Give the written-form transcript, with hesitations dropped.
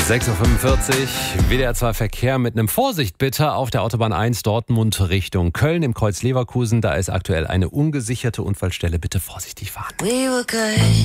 6.45 Uhr, WDR 2 Verkehr mit einem Vorsicht bitte auf der Autobahn 1 Dortmund Richtung Köln im Kreuz Leverkusen. Da ist aktuell eine ungesicherte Unfallstelle. Bitte vorsichtig fahren.